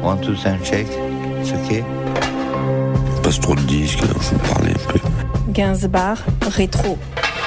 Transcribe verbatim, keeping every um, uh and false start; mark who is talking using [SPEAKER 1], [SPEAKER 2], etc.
[SPEAKER 1] One, two, sound check. C'est ok.
[SPEAKER 2] Passe trop de disques, je vais parler un peu.
[SPEAKER 3] Gainsbourg rétro.